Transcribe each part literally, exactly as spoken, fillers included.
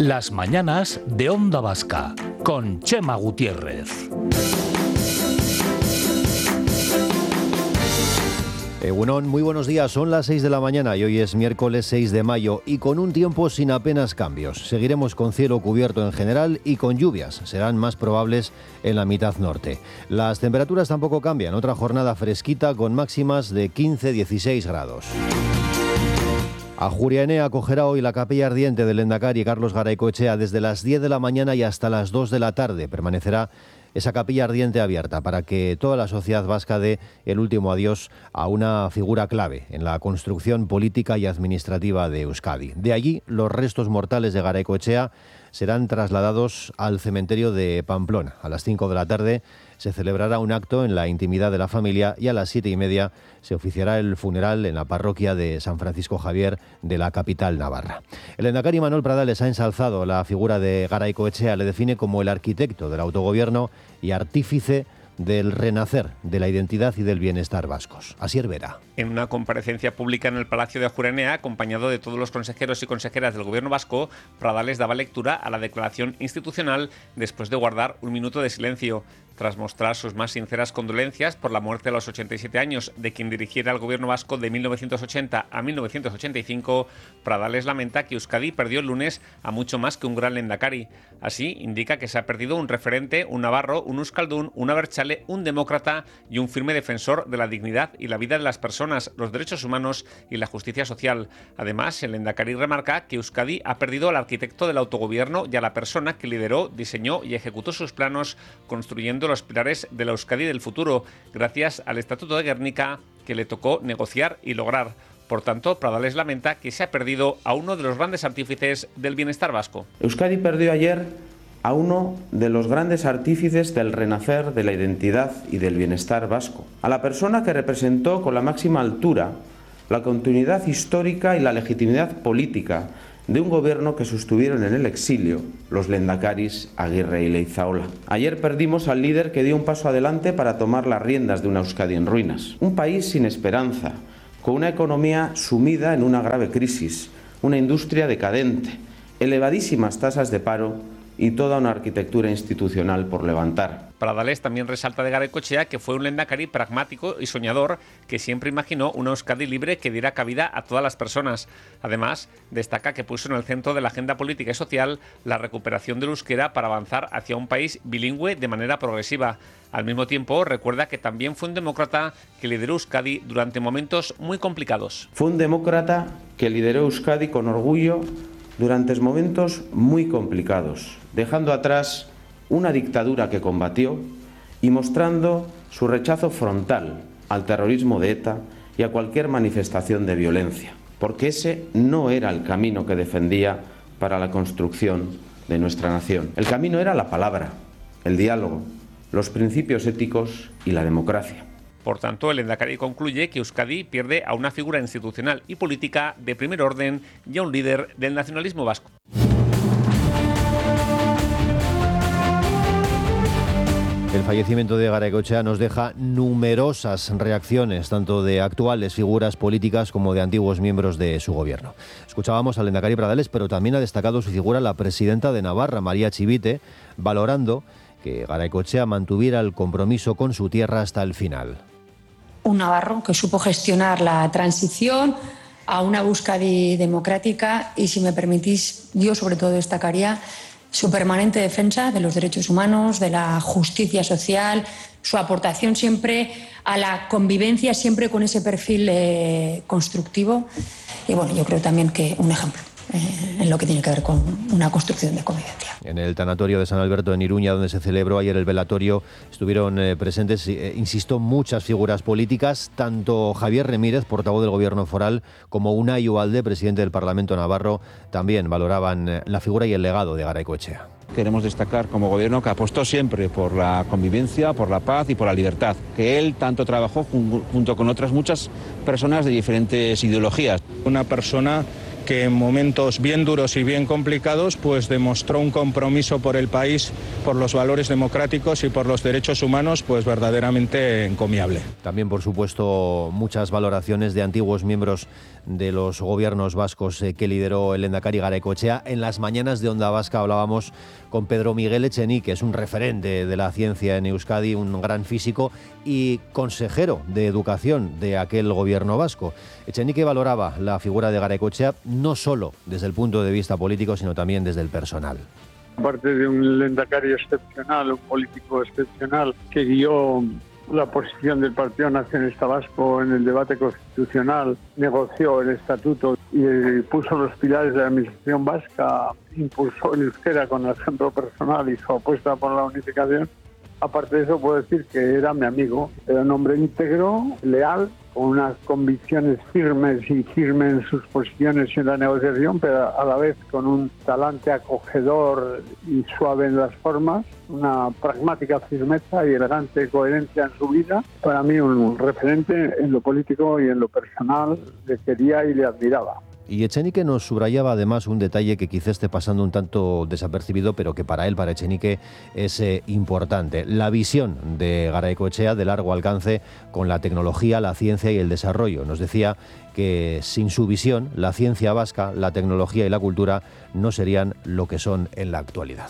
Las mañanas de Onda Vasca, con Chema Gutiérrez. Egunon, muy buenos días, son las seis de la mañana y hoy es miércoles seis de mayo y con un tiempo sin apenas cambios. Seguiremos con cielo cubierto en general y con lluvias, serán más probables en la mitad norte. Las temperaturas tampoco cambian, otra jornada fresquita con máximas de quince a dieciséis grados. Ajuria Enea acogerá hoy la capilla ardiente del Lehendakari Carlos Garaikoetxea desde las diez de la mañana y hasta las dos de la tarde. Permanecerá esa capilla ardiente abierta para que toda la sociedad vasca dé el último adiós a una figura clave en la construcción política y administrativa de Euskadi. De allí, los restos mortales de Garaikoetxea serán trasladados al cementerio de Pamplona. A las cinco de la tarde se celebrará un acto en la intimidad de la familia y a las siete y media se oficiará el funeral en la parroquia de San Francisco Javier de la capital navarra. El lehendakari Manuel Pradales ha ensalzado la figura de Garaikoetxea, le define como el arquitecto del autogobierno y artífice del renacer de la identidad y del bienestar vascos. Asier Vera. En una comparecencia pública en el Palacio de Ajuria Enea, acompañado de todos los consejeros y consejeras del Gobierno vasco, Pradales daba lectura a la declaración institucional después de guardar un minuto de silencio. Tras mostrar sus más sinceras condolencias por la muerte a los ochenta y siete años de quien dirigiera el Gobierno vasco de mil novecientos ochenta a mil novecientos ochenta y cinco, Pradales lamenta que Euskadi perdió el lunes a mucho más que un gran lehendakari. Así, indica que se ha perdido un referente, un navarro, un euskaldun, un abertzale, un demócrata y un firme defensor de la dignidad y la vida de las personas, los derechos humanos y la justicia social. Además, el lehendakari remarca que Euskadi ha perdido al arquitecto del autogobierno y a la persona que lideró, diseñó y ejecutó sus planos, construyendo los pilares de la Euskadi del futuro, gracias al Estatuto de Gernika que le tocó negociar y lograr. Por tanto, Pradales lamenta que se ha perdido a uno de los grandes artífices del bienestar vasco. Euskadi perdió ayer a uno de los grandes artífices del renacer de la identidad y del bienestar vasco, a la persona que representó con la máxima altura la continuidad histórica y la legitimidad política de un gobierno que sostuvieron en el exilio los lehendakaris Aguirre y Leizaola. Ayer perdimos al líder que dio un paso adelante para tomar las riendas de una Euskadi en ruinas. Un país sin esperanza, con una economía sumida en una grave crisis, una industria decadente, elevadísimas tasas de paro y toda una arquitectura institucional por levantar. Pradales también resalta de Garaikoetxea que fue un lehendakari pragmático y soñador que siempre imaginó una Euskadi libre que diera cabida a todas las personas. Además, destaca que puso en el centro de la agenda política y social la recuperación del euskera para avanzar hacia un país bilingüe de manera progresiva. Al mismo tiempo, recuerda que también fue un demócrata que lideró Euskadi durante momentos muy complicados. Fue un demócrata que lideró Euskadi con orgullo durante momentos muy complicados, dejando atrás una dictadura que combatió y mostrando su rechazo frontal al terrorismo de ETA y a cualquier manifestación de violencia, porque ese no era el camino que defendía para la construcción de nuestra nación. El camino era la palabra, el diálogo, los principios éticos y la democracia. Por tanto, el lehendakari concluye que Euskadi pierde a una figura institucional y política de primer orden y a un líder del nacionalismo vasco. El fallecimiento de Garaikoetxea nos deja numerosas reacciones, tanto de actuales figuras políticas como de antiguos miembros de su gobierno. Escuchábamos al lehendakari Pradales, pero también ha destacado su figura la presidenta de Navarra, María Chivite, valorando que Garaikoetxea mantuviera el compromiso con su tierra hasta el final. Un navarro que supo gestionar la transición a una Euskadi democrática y, si me permitís, yo sobre todo destacaría su permanente defensa de los derechos humanos, de la justicia social, su aportación siempre a la convivencia, siempre con ese perfil eh, constructivo. Y bueno, yo creo también que un ejemplo eh, en lo que tiene que ver con una construcción de convivencia. En el tanatorio de San Alberto en Iruña, donde se celebró ayer el velatorio, estuvieron eh, presentes, eh, insisto, muchas figuras políticas, tanto Javier Remírez, portavoz del Gobierno foral, como Unai Ugalde, presidente del Parlamento navarro, también valoraban eh, la figura y el legado de Garaikoetxea. Queremos destacar como gobierno que apostó siempre por la convivencia, por la paz y por la libertad, que él tanto trabajó junto con otras muchas personas de diferentes ideologías. Una persona que en momentos bien duros y bien complicados pues demostró un compromiso por el país, por los valores democráticos y por los derechos humanos pues verdaderamente encomiable. También, por supuesto, muchas valoraciones de antiguos miembros de los gobiernos vascos eh, que lideró el lehendakari Garaikoetxea. En las mañanas de Onda Vasca hablábamos con Pedro Miguel Echenique, que es un referente de la ciencia en Euskadi, un gran físico y consejero de educación de aquel gobierno vasco. Echenique valoraba la figura de Garaikoetxea no solo desde el punto de vista político, sino también desde el personal. Aparte de un lehendakari excepcional, un político excepcional que guió la posición del Partido Nacionalista Vasco en el debate constitucional, negoció el estatuto y puso los pilares de la administración vasca, impulsó el euskera con el ejemplo personal y su apuesta por la unificación. Aparte de eso, puedo decir que era mi amigo, era un hombre íntegro, leal, con unas convicciones firmes y firme en sus posiciones y en la negociación, pero a la vez con un talante acogedor y suave en las formas, una pragmática firmeza y elegante coherencia en su vida. Para mí un referente en lo político y en lo personal, le quería y le admiraba. Y Echenique nos subrayaba además un detalle que quizá esté pasando un tanto desapercibido, pero que para él, para Echenique, es eh, importante. La visión de Garaikoetxea de largo alcance con la tecnología, la ciencia y el desarrollo. Nos decía que sin su visión, la ciencia vasca, la tecnología y la cultura no serían lo que son en la actualidad.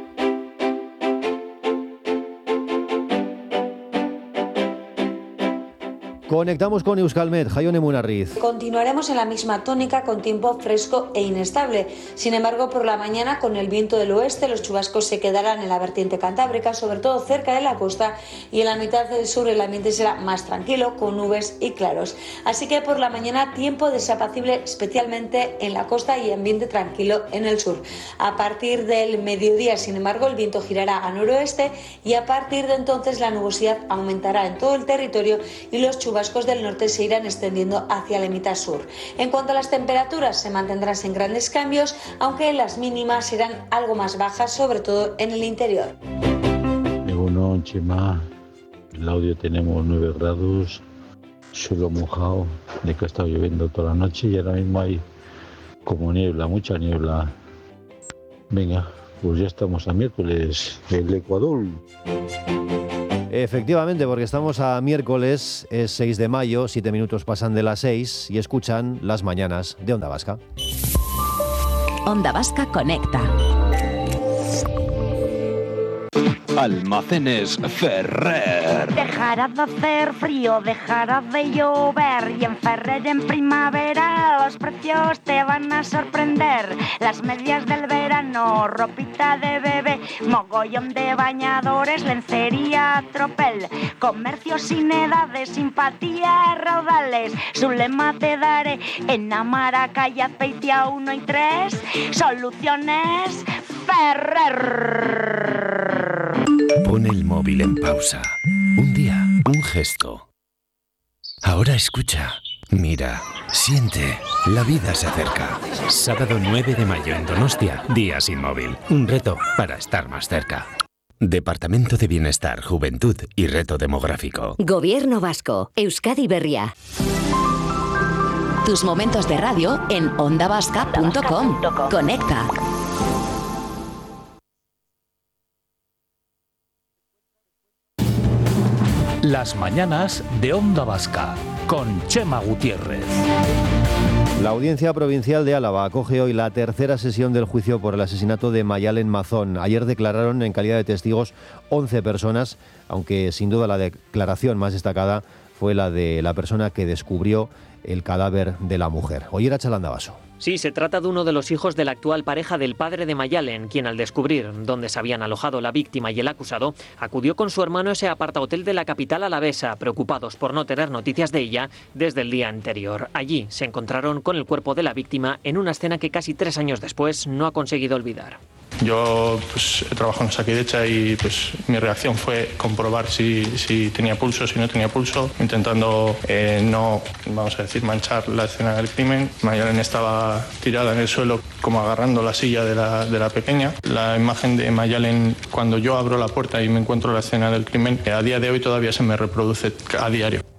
Conectamos con Euskalmet, Jaione Munarriz. Continuaremos en la misma tónica con tiempo fresco e inestable. Sin embargo, por la mañana, con el viento del oeste, los chubascos se quedarán en la vertiente cantábrica, sobre todo cerca de la costa, y en la mitad del sur el ambiente será más tranquilo, con nubes y claros. Así que por la mañana, tiempo desapacible, especialmente en la costa, y ambiente tranquilo en el sur. A partir del mediodía, sin embargo, el viento girará a noroeste y a partir de entonces la nubosidad aumentará en todo el territorio y los chubascos del norte se irán extendiendo hacia la mitad sur. En cuanto a las temperaturas, se mantendrán sin grandes cambios, aunque las mínimas serán algo más bajas, sobre todo en el interior. Bueno, Chema, en el audio tenemos nueve grados, suelo mojado, de que ha estado lloviendo toda la noche y ahora mismo hay como niebla, mucha niebla. Venga, pues ya estamos a miércoles, el Ecuador. Efectivamente, porque estamos a miércoles, es seis de mayo, siete minutos pasan de las seis y escuchan las mañanas de Onda Vasca. Onda Vasca conecta. Almacenes Ferrer. Dejará de hacer frío, dejará de llover y en Ferrer en primavera los precios te van a sorprender. Las medias del verano, ropita de bebé, mogollón de bañadores, lencería, tropel, comercio sin edades, simpatía, raudales. Su lema te daré en Amaraca y Azpeitia uno y tres. Soluciones Ferrer. Pon el móvil en pausa. Un día, un gesto. Ahora escucha, mira, siente, la vida se acerca. Sábado nueve de mayo en Donostia, Día Sin Móvil. Un reto para estar más cerca. Departamento de Bienestar, Juventud y Reto Demográfico. Gobierno Vasco, Euskadi Berria. Tus momentos de radio en onda vasca punto com. Conecta. Las mañanas de Onda Vasca, con Chema Gutiérrez. La Audiencia Provincial de Álava acoge hoy la tercera sesión del juicio por el asesinato de Mayalen Mazón. Ayer declararon en calidad de testigos once personas, aunque sin duda la declaración más destacada fue la de la persona que descubrió el cadáver de la mujer. Oyer a Chalandabaso. Sí, se trata de uno de los hijos de la actual pareja del padre de Mayalen, quien al descubrir dónde se habían alojado la víctima y el acusado, acudió con su hermano a ese apartahotel de la capital alavesa, preocupados por no tener noticias de ella desde el día anterior. Allí se encontraron con el cuerpo de la víctima en una escena que casi tres años después no ha conseguido olvidar. Yo pues, he trabajado en Osakidecha y pues, mi reacción fue comprobar si, si tenía pulso, si no tenía pulso, intentando eh, no, vamos a decir, manchar la escena del crimen. Mayalen estaba tirada en el suelo como agarrando la silla de la, de la pequeña. La imagen de Mayalen cuando yo abro la puerta y me encuentro la escena del crimen, a día de hoy todavía se me reproduce a diario.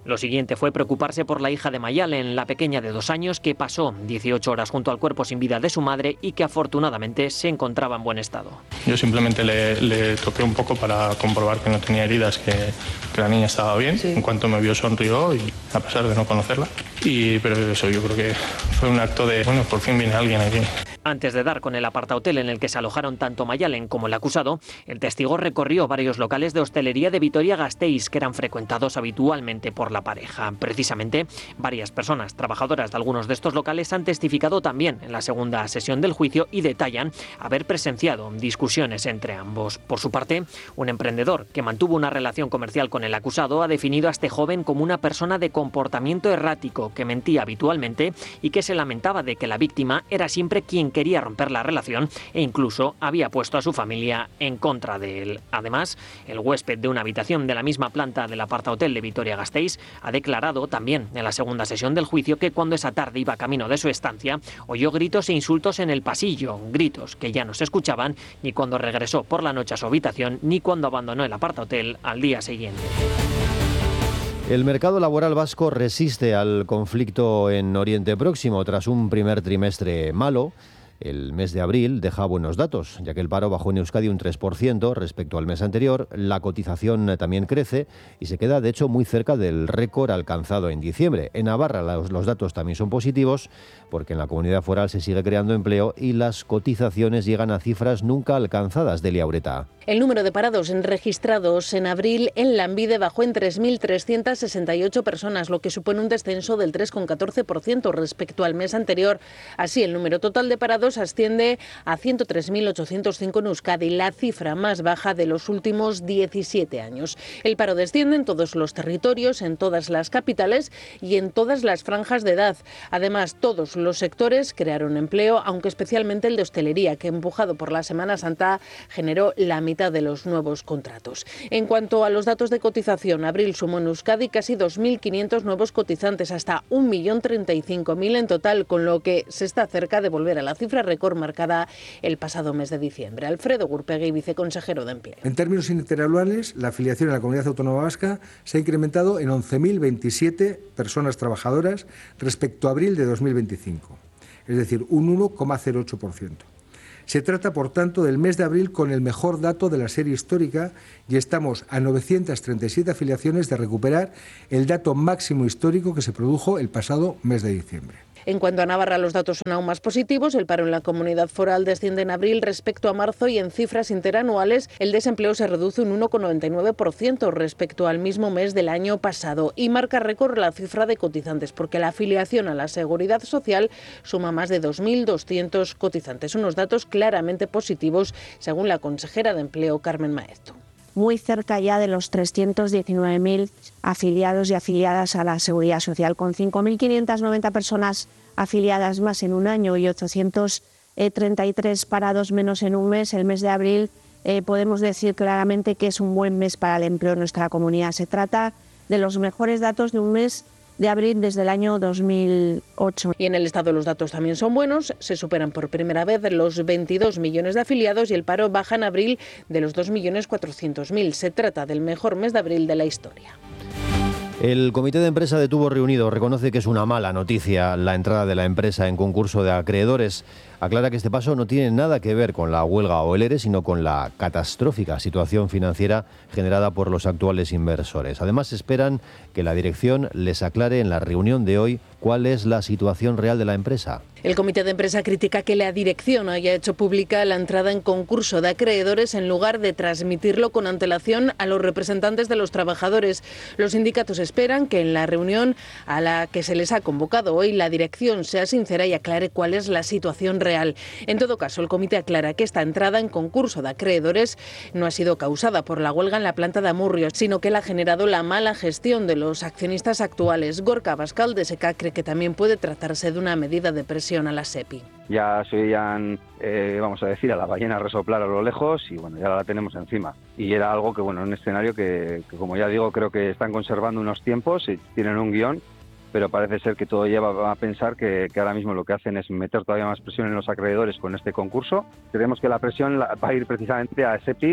Lo siguiente fue preocuparse por la hija de Mayalen, la pequeña de dos años que pasó dieciocho horas junto al cuerpo sin vida de su madre y que afortunadamente se encontraba en buen estado. Yo simplemente le, le toqué un poco para comprobar que no tenía heridas, que, que la niña estaba bien. Sí. En cuanto me vio sonrió, y, a pesar de no conocerla. Y, pero eso yo creo que fue un acto de, bueno, por fin viene alguien aquí. Antes de dar con el apartahotel en el que se alojaron tanto Mayalen como el acusado, el testigo recorrió varios locales de hostelería de Vitoria-Gasteiz que eran frecuentados habitualmente por la pareja. Precisamente, varias personas trabajadoras de algunos de estos locales han testificado también en la segunda sesión del juicio y detallan haber presenciado discusiones entre ambos. Por su parte, un emprendedor que mantuvo una relación comercial con el acusado ha definido a este joven como una persona de comportamiento errático que mentía habitualmente y que se lamentaba de que la víctima era siempre quien quería romper la relación e incluso había puesto a su familia en contra de él. Además, el huésped de una habitación de la misma planta del apartahotel de Vitoria-Gasteiz ha declarado también en la segunda sesión del juicio que cuando esa tarde iba camino de su estancia oyó gritos e insultos en el pasillo, gritos que ya no se escuchaban ni cuando regresó por la noche a su habitación ni cuando abandonó el apartahotel al día siguiente. El mercado laboral vasco resiste al conflicto en Oriente Próximo tras un primer trimestre malo. El mes de abril deja buenos datos, ya que el paro bajó en Euskadi un tres por ciento respecto al mes anterior, la cotización también crece y se queda de hecho muy cerca del récord alcanzado en diciembre. En Navarra los, los datos también son positivos porque en la comunidad foral se sigue creando empleo y las cotizaciones llegan a cifras nunca alcanzadas. Delia Ureta. El número de parados registrados en abril en Lanbide bajó en tres mil trescientas sesenta y ocho personas, lo que supone un descenso del tres coma catorce por ciento respecto al mes anterior. Así, el número total de parados asciende a ciento tres mil ochocientos cinco en Euskadi, la cifra más baja de los últimos diecisiete años. El paro desciende en todos los territorios, en todas las capitales y en todas las franjas de edad. Además, todos los sectores crearon empleo, aunque especialmente el de hostelería, que empujado por la Semana Santa generó la mitad de los nuevos contratos. En cuanto a los datos de cotización, abril sumó en Euskadi casi dos mil quinientos nuevos cotizantes, hasta un millón treinta y cinco mil en total, con lo que se está cerca de volver a la cifra récord marcada el pasado mes de diciembre. Alfredo Gurpegui, viceconsejero de Empleo. En términos interanuales, la afiliación a la Comunidad Autónoma Vasca se ha incrementado en once mil veintisiete personas trabajadoras respecto a abril de dos mil veinticinco, es decir, un uno coma cero ocho por ciento. Se trata, por tanto, del mes de abril con el mejor dato de la serie histórica y estamos a novecientas treinta y siete afiliaciones de recuperar el dato máximo histórico que se produjo el pasado mes de diciembre. En cuanto a Navarra, los datos son aún más positivos. El paro en la comunidad foral desciende en abril respecto a marzo y en cifras interanuales el desempleo se reduce un uno coma noventa y nueve por ciento respecto al mismo mes del año pasado y marca récord la cifra de cotizantes porque la afiliación a la Seguridad Social suma más de dos mil doscientos cotizantes. Unos datos claramente positivos según la consejera de Empleo, Carmen Maestu. Muy cerca ya de los trescientos diecinueve mil afiliados y afiliadas a la Seguridad Social, con cinco mil quinientas noventa personas afiliadas más en un año y ochocientos treinta y tres parados menos en un mes. El mes de abril eh, podemos decir claramente que es un buen mes para el empleo en nuestra comunidad. Se trata de los mejores datos de un mes de abril desde el año dos mil ocho. Y en el Estado los datos también son buenos, se superan por primera vez los veintidós millones de afiliados y el paro baja en abril de los dos millones cuatrocientos mil. Se trata del mejor mes de abril de la historia. El comité de empresa de Tubos Reunidos reconoce que es una mala noticia la entrada de la empresa en concurso de acreedores. Aclara que este paso no tiene nada que ver con la huelga o el ERE, sino con la catastrófica situación financiera generada por los actuales inversores. Además, esperan que la dirección les aclare en la reunión de hoy cuál es la situación real de la empresa. El comité de empresa critica que la dirección haya hecho pública la entrada en concurso de acreedores en lugar de transmitirlo con antelación a los representantes de los trabajadores. Los sindicatos esperan que en la reunión a la que se les ha convocado hoy la dirección sea sincera y aclare cuál es la situación real. En todo caso, el comité aclara que esta entrada en concurso de acreedores no ha sido causada por la huelga en la planta de Amurrio, sino que la ha generado la mala gestión de los accionistas actuales. Gorka Abascal de SECA cree que también puede tratarse de una medida de presión a la SEPI. Ya se oían, eh, vamos a decir, a la ballena resoplar a lo lejos y bueno, ya la tenemos encima. Y era algo que, bueno, un escenario que, que como ya digo, creo que están conservando unos tiempos y tienen un guión, pero parece ser que todo lleva a pensar que, que ahora mismo lo que hacen es meter todavía más presión en los acreedores con este concurso. Creemos que la presión va a ir precisamente a SEPI,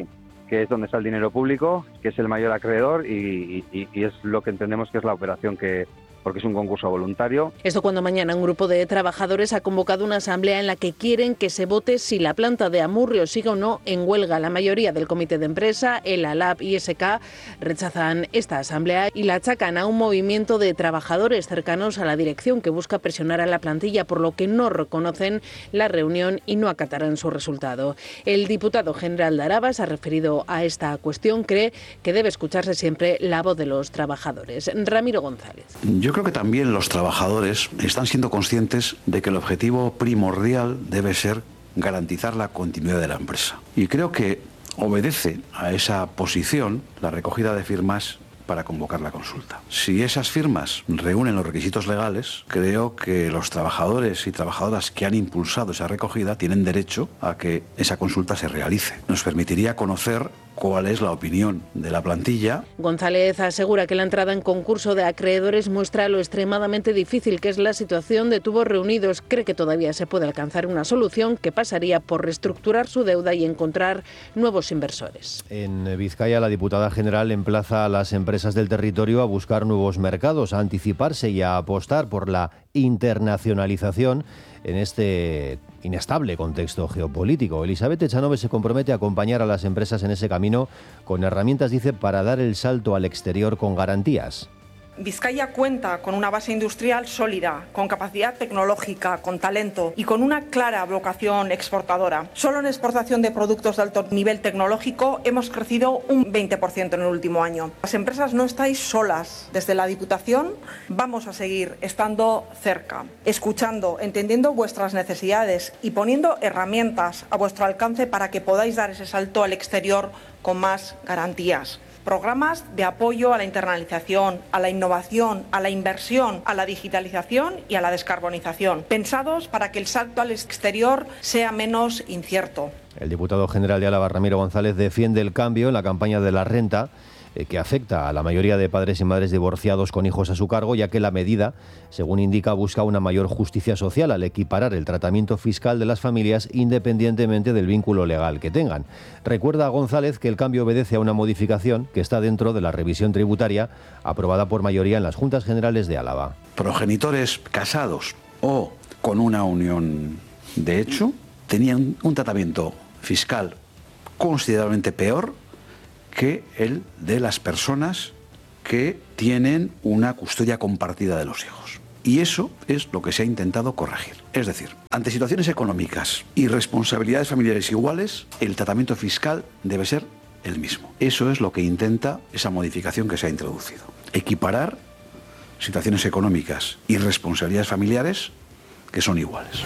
que es donde está el dinero público, que es el mayor acreedor y, y, y es lo que entendemos que es la operación que... porque es un concurso voluntario. Esto cuando mañana un grupo de trabajadores ha convocado una asamblea en la que quieren que se vote si la planta de Amurrio siga o no en huelga. La mayoría del comité de empresa, el ALAB y S K rechazan esta asamblea y la achacan a un movimiento de trabajadores cercanos a la dirección que busca presionar a la plantilla, por lo que no reconocen la reunión y no acatarán su resultado. El diputado general de Araba se ha referido a esta cuestión, cree que debe escucharse siempre la voz de los trabajadores. Ramiro González. Yo creo que también los trabajadores están siendo conscientes de que el objetivo primordial debe ser garantizar la continuidad de la empresa. Y creo que obedece a esa posición la recogida de firmas para convocar la consulta. Si esas firmas reúnen los requisitos legales, creo que los trabajadores y trabajadoras que han impulsado esa recogida tienen derecho a que esa consulta se realice. Nos permitiría conocer cuál es la opinión de la plantilla. González asegura que la entrada en concurso de acreedores muestra lo extremadamente difícil que es la situación de Tubos Reunidos. Cree que todavía se puede alcanzar una solución que pasaría por reestructurar su deuda y encontrar nuevos inversores. En Vizcaya, la diputada general emplaza a las empresas del territorio a buscar nuevos mercados, a anticiparse y a apostar por la internacionalización en este inestable contexto geopolítico. Elizabeth Echanove se compromete a acompañar a las empresas en ese camino con herramientas, dice, para dar el salto al exterior con garantías. Vizcaya cuenta con una base industrial sólida, con capacidad tecnológica, con talento y con una clara vocación exportadora. Solo en exportación de productos de alto nivel tecnológico hemos crecido un veinte por ciento en el último año. Las empresas no estáis solas. Desde la Diputación vamos a seguir estando cerca, escuchando, entendiendo vuestras necesidades y poniendo herramientas a vuestro alcance para que podáis dar ese salto al exterior con más garantías. Programas de apoyo a la internalización, a la innovación, a la inversión, a la digitalización y a la descarbonización, pensados para que el salto al exterior sea menos incierto. El diputado general de Álava, Ramiro González, defiende el cambio en la campaña de la renta eh, que afecta a la mayoría de padres y madres divorciados con hijos a su cargo, ya que la medida, según indica, busca una mayor justicia social al equiparar el tratamiento fiscal de las familias independientemente del vínculo legal que tengan. Recuerda a González que el cambio obedece a una modificación que está dentro de la revisión tributaria aprobada por mayoría en las Juntas Generales de Álava. Progenitores casados o con una unión de hecho tenían un tratamiento fiscal considerablemente peor que el de las personas que tienen una custodia compartida de los hijos. Y eso es lo que se ha intentado corregir. Es decir, ante situaciones económicas y responsabilidades familiares iguales, el tratamiento fiscal debe ser el mismo. Eso es lo que intenta esa modificación que se ha introducido. Equiparar situaciones económicas y responsabilidades familiares que son iguales.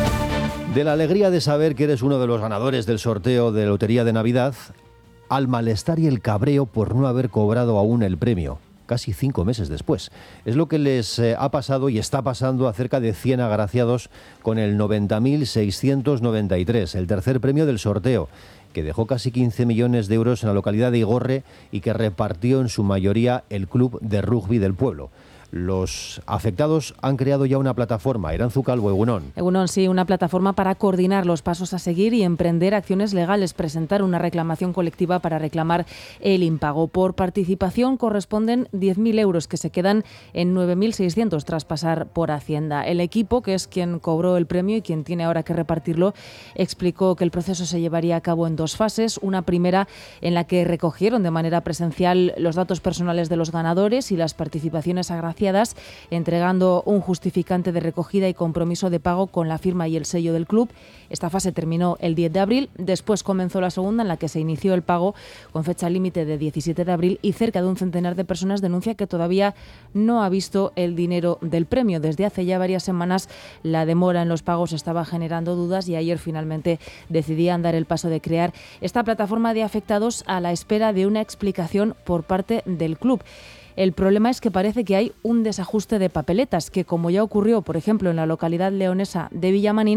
De la alegría de saber que eres uno de los ganadores del sorteo de Lotería de Navidad, al malestar y el cabreo por no haber cobrado aún el premio, casi cinco meses después. Es lo que les eh, ha pasado y está pasando a cerca de cien agraciados con el noventa mil seiscientos noventa y tres, el tercer premio del sorteo, que dejó casi quince millones de euros en la localidad de Igorre y que repartió en su mayoría el club de rugby del pueblo. Los afectados han creado ya una plataforma. Eranzu Calvo, Egunon. Egunon, sí, una plataforma para coordinar los pasos a seguir y emprender acciones legales, presentar una reclamación colectiva para reclamar el impago. Por participación corresponden diez mil euros que se quedan en nueve mil seiscientos tras pasar por Hacienda. El equipo, que es quien cobró el premio y quien tiene ahora que repartirlo, explicó que el proceso se llevaría a cabo en dos fases. Una primera en la que recogieron de manera presencial los datos personales de los ganadores y las participaciones agraciadas, entregando un justificante de recogida y compromiso de pago con la firma y el sello del club. Esta fase terminó el diez de abril. Después comenzó la segunda, en la que se inició el pago con fecha límite de diecisiete de abril, y cerca de un centenar de personas denuncia que todavía no ha visto el dinero del premio. Desde hace ya varias semanas la demora en los pagos estaba generando dudas y ayer finalmente decidían dar el paso de crear esta plataforma de afectados a la espera de una explicación por parte del club. El problema es que parece que hay un desajuste de papeletas que, como ya ocurrió, por ejemplo, en la localidad leonesa de Villamanín,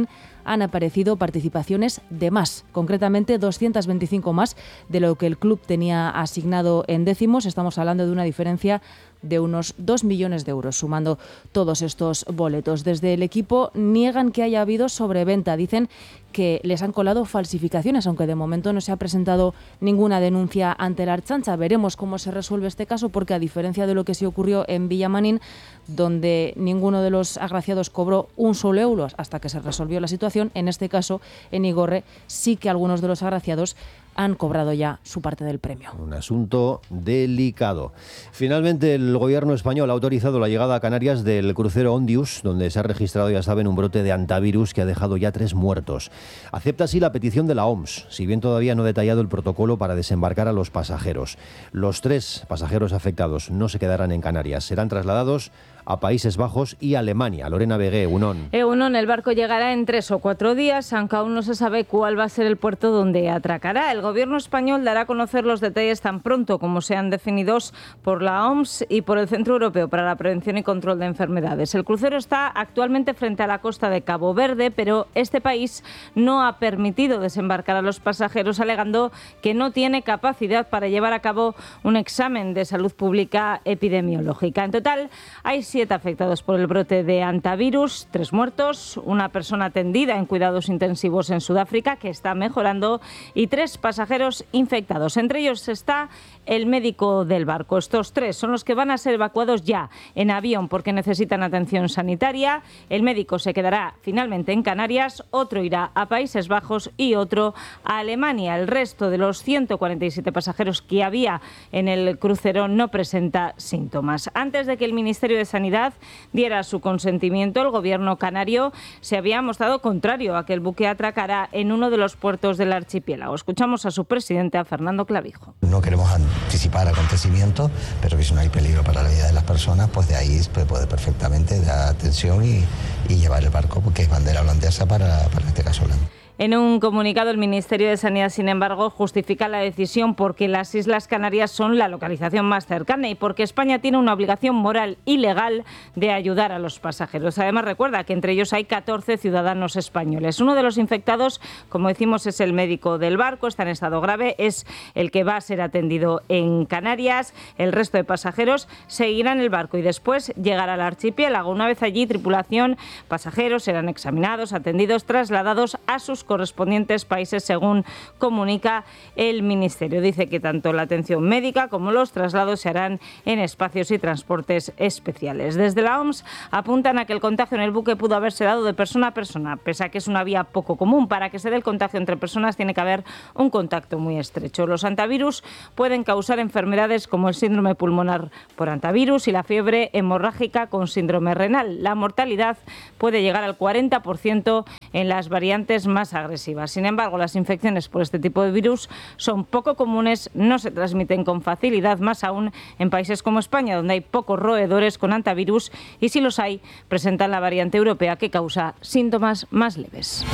han aparecido participaciones de más, concretamente doscientas veinticinco más de lo que el club tenía asignado en décimos. Estamos hablando de una diferencia de unos dos millones de euros, sumando todos estos boletos. Desde el equipo niegan que haya habido sobreventa. Dicen que les han colado falsificaciones, aunque de momento no se ha presentado ninguna denuncia ante la Ertzaintza. Veremos cómo se resuelve este caso, porque a diferencia de lo que se ocurrió en Villamanín, donde ninguno de los agraciados cobró un solo euro hasta que se resolvió la situación, en este caso, en Igorre, sí que algunos de los agraciados han cobrado ya su parte del premio. Un asunto delicado. Finalmente, el gobierno español ha autorizado la llegada a Canarias del crucero Ondius, donde se ha registrado, ya saben, un brote de antivirus que ha dejado ya tres muertos. Acepta así la petición de la O M S, si bien todavía no ha detallado el protocolo para desembarcar a los pasajeros. Los tres pasajeros afectados no se quedarán en Canarias, serán trasladados a Países Bajos y Alemania. Lorena Vegué, Egunon. Egunon, el barco llegará en tres o cuatro días, aunque aún no se sabe cuál va a ser el puerto donde atracará. El gobierno español dará a conocer los detalles tan pronto como sean definidos por la O M S y por el Centro Europeo para la Prevención y Control de Enfermedades. El crucero está actualmente frente a la costa de Cabo Verde, pero este país no ha permitido desembarcar a los pasajeros, alegando que no tiene capacidad para llevar a cabo un examen de salud pública epidemiológica. En total, hay siete afectados por el brote de antivirus, tres muertos, una persona atendida en cuidados intensivos en Sudáfrica, que está mejorando, y tres pasajeros infectados. Entre ellos está el médico del barco. Estos tres son los que van a ser evacuados ya en avión porque necesitan atención sanitaria. El médico se quedará finalmente en Canarias, otro irá a Países Bajos y otro a Alemania. El resto de los ciento cuarenta y siete pasajeros que había en el crucero no presenta síntomas. Antes de que el Ministerio de Sanidad diera su consentimiento, el gobierno canario se había mostrado contrario a que el buque atracara en uno de los puertos del archipiélago. Escuchamos a su presidente, a Fernando Clavijo. No queremos anticipar acontecimientos, pero que si no hay peligro para la vida de las personas, pues de ahí se puede perfectamente dar atención y, y llevar el barco, porque es bandera holandesa para, para este caso holandés. En un comunicado, el Ministerio de Sanidad, sin embargo, justifica la decisión porque las Islas Canarias son la localización más cercana y porque España tiene una obligación moral y legal de ayudar a los pasajeros. Además, recuerda que entre ellos hay catorce ciudadanos españoles. Uno de los infectados, como decimos, es el médico del barco, está en estado grave, es el que va a ser atendido en Canarias. El resto de pasajeros seguirán el barco y después llegará al archipiélago. Una vez allí, tripulación, pasajeros serán examinados, atendidos, trasladados a sus correspondientes países, según comunica el Ministerio. Dice que tanto la atención médica como los traslados se harán en espacios y transportes especiales. Desde la O M S apuntan a que el contagio en el buque pudo haberse dado de persona a persona, pese a que es una vía poco común. Para que se dé el contagio entre personas tiene que haber un contacto muy estrecho. Los antivirus pueden causar enfermedades como el síndrome pulmonar por antivirus y la fiebre hemorrágica con síndrome renal. La mortalidad puede llegar al cuarenta por ciento en las variantes más agresivas. Sin embargo, las infecciones por este tipo de virus son poco comunes, no se transmiten con facilidad, más aún en países como España, donde hay pocos roedores con antivirus y si los hay, presentan la variante europea que causa síntomas más leves.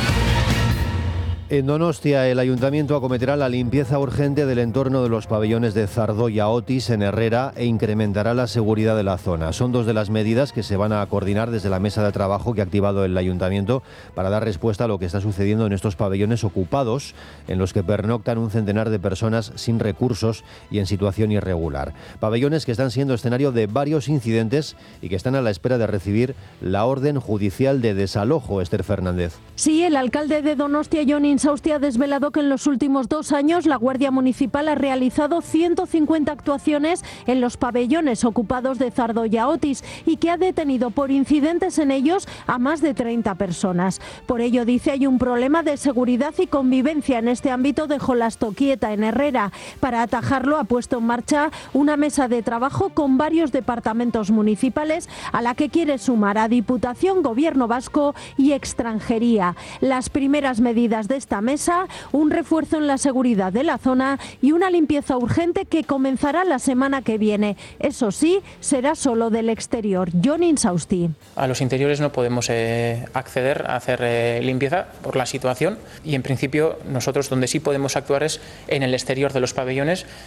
En Donostia, el ayuntamiento acometerá la limpieza urgente del entorno de los pabellones de Zardoya Otis en Herrera e incrementará la seguridad de la zona. Son dos de las medidas que se van a coordinar desde la mesa de trabajo que ha activado el ayuntamiento para dar respuesta a lo que está sucediendo en estos pabellones ocupados, en los que pernoctan un centenar de personas sin recursos y en situación irregular. Pabellones que están siendo escenario de varios incidentes y que están a la espera de recibir la orden judicial de desalojo. Esther Fernández. Sí, el alcalde de Donostia, Jon Insausti, ha desvelado que en los últimos dos años la Guardia Municipal ha realizado ciento cincuenta actuaciones en los pabellones ocupados de Zardoya Otis y que ha detenido por incidentes en ellos a más de treinta personas. Por ello, dice, hay un problema de seguridad y convivencia en este ámbito de Jolastoquieta, en Herrera. Para atajarlo, ha puesto en marcha una mesa de trabajo con varios departamentos municipales a la que quiere sumar a Diputación, Gobierno Vasco y Extranjería. Las primeras medidas de esta mesa, un refuerzo en la seguridad de la zona y una limpieza urgente que comenzará la semana que viene. Eso sí, será solo del exterior. Jon Insausti. A los interiores no podemos eh, acceder a hacer eh, limpieza por la situación y en principio nosotros donde sí podemos actuar es en el exterior de los pabellones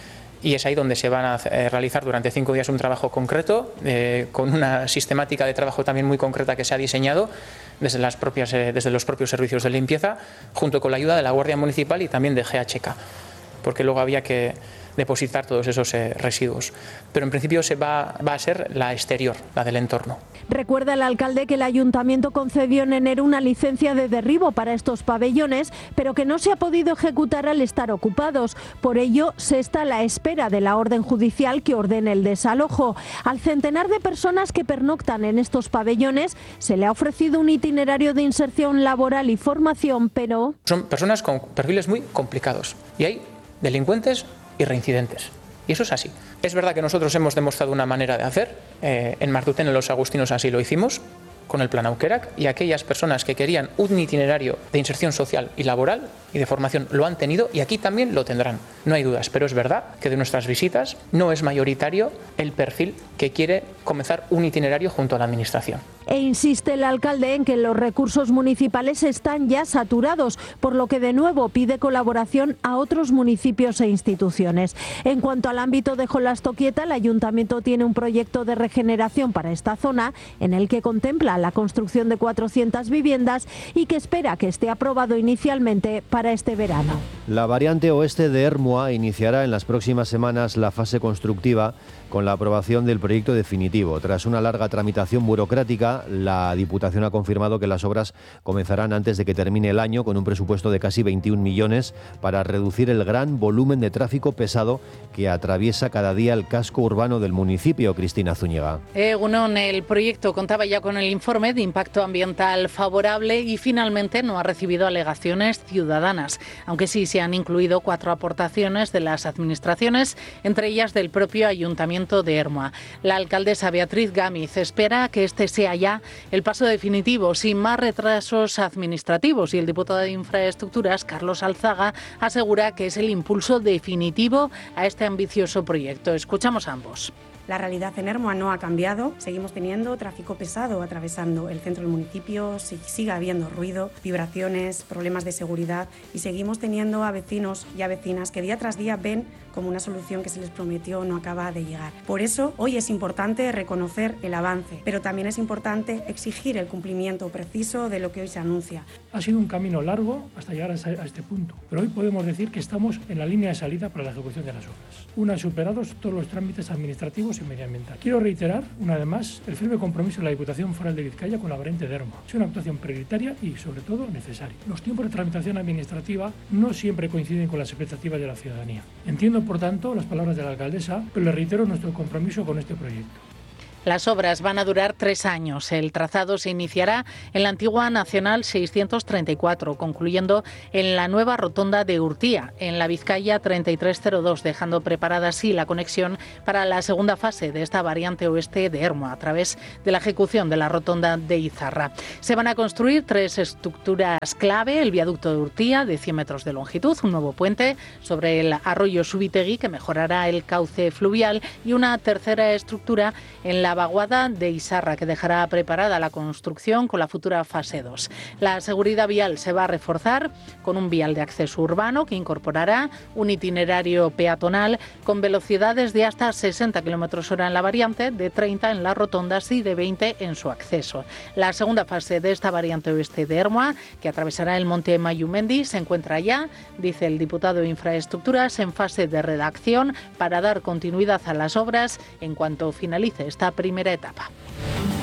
y es ahí donde se van a eh, realizar durante cinco días un trabajo concreto, eh, con una sistemática de trabajo también muy concreta que se ha diseñado desde, las propias, eh, desde los propios servicios de limpieza, junto con la ayuda de la Guardia Municipal y también de G H K, porque luego había que depositar todos esos eh, residuos. Pero en principio se va, va a ser la exterior, la del entorno. Recuerda el alcalde que el ayuntamiento concedió en enero una licencia de derribo para estos pabellones, pero que no se ha podido ejecutar al estar ocupados. Por ello, se está a la espera de la orden judicial que ordene el desalojo. Al centenar de personas que pernoctan en estos pabellones se le ha ofrecido un itinerario de inserción laboral y formación, pero... Son personas con perfiles muy complicados y hay delincuentes y reincidentes. Y eso es así. Es verdad que nosotros hemos demostrado una manera de hacer. Eh, en Martutén, en Los Agustinos, así lo hicimos, con el plan Aukerak, y aquellas personas que querían un itinerario de inserción social y laboral y de formación lo han tenido, y aquí también lo tendrán. No hay dudas, pero es verdad que de nuestras visitas no es mayoritario el perfil que quiere comenzar un itinerario junto a la Administración. E insiste el alcalde en que los recursos municipales están ya saturados, por lo que de nuevo pide colaboración a otros municipios e instituciones. En cuanto al ámbito de Jolastoquieta, el ayuntamiento tiene un proyecto de regeneración para esta zona en el que contempla la construcción de cuatrocientas viviendas y que espera que esté aprobado inicialmente para este verano. La variante oeste de Ermua iniciará en las próximas semanas la fase constructiva con la aprobación del proyecto definitivo. Tras una larga tramitación burocrática, la Diputación ha confirmado que las obras comenzarán antes de que termine el año, con un presupuesto de casi veintiún millones para reducir el gran volumen de tráfico pesado que atraviesa cada día el casco urbano del municipio. Cristina Zúñiga. Egunon, el proyecto contaba ya con el informe de impacto ambiental favorable y finalmente no ha recibido alegaciones ciudadanas, aunque sí se han incluido cuatro aportaciones de las administraciones, entre ellas del propio Ayuntamiento de Ermua. La alcaldesa Beatriz Gámez espera que este sea ya el paso definitivo, sin más retrasos administrativos, y el diputado de Infraestructuras, Carlos Alzaga, asegura que es el impulso definitivo a este ambicioso proyecto. Escuchamos a ambos. La realidad en Ermua no ha cambiado, seguimos teniendo tráfico pesado atravesando el centro del municipio, sigue habiendo ruido, vibraciones, problemas de seguridad y seguimos teniendo a vecinos y a vecinas que día tras día ven como una solución que se les prometió no acaba de llegar. Por eso hoy es importante reconocer el avance, pero también es importante exigir el cumplimiento preciso de lo que hoy se anuncia. Ha sido un camino largo hasta llegar a este punto, pero hoy podemos decir que estamos en la línea de salida para la ejecución de las obras. Una, superados todos los trámites administrativos y medioambientales. Quiero reiterar, una vez más, el firme compromiso de la Diputación Foral de Vizcaya con la variante de Ermua. Es una actuación prioritaria y, sobre todo, necesaria. Los tiempos de tramitación administrativa no siempre coinciden con las expectativas de la ciudadanía. Entiendo, por tanto, las palabras de la alcaldesa, pero le reitero nuestro compromiso con este proyecto. Las obras van a durar tres años. El trazado se iniciará en la antigua Nacional seiscientos treinta y cuatro, concluyendo en la nueva rotonda de Urtía, en la Vizcaya treinta y tres cero dos, dejando preparada así la conexión para la segunda fase de esta variante oeste de Ermua, a través de la ejecución de la rotonda de Izarra. Se van a construir tres estructuras clave: el viaducto de Urtía, de cien metros de longitud, un nuevo puente sobre el arroyo Subitegui, que mejorará el cauce fluvial, y una tercera estructura en la vaguada de Izarra, que dejará preparada la construcción con la futura fase dos. La seguridad vial se va a reforzar con un vial de acceso urbano que incorporará un itinerario peatonal con velocidades de hasta sesenta kilómetros hora en la variante, de treinta en las rotondas y de veinte en su acceso. La segunda fase de esta variante oeste de Ermua, que atravesará el monte Mayumendi, se encuentra ya, dice el diputado de Infraestructuras, en fase de redacción para dar continuidad a las obras en cuanto finalice esta primera etapa.